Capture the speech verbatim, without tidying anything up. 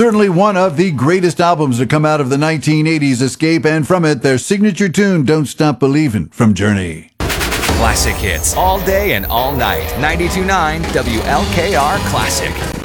Certainly one of the greatest albums to come out of the nineteen eighties, Escape, and from it, their signature tune, Don't Stop Believin' from Journey. Classic hits all day and all night. ninety-two point nine W L K R Classic.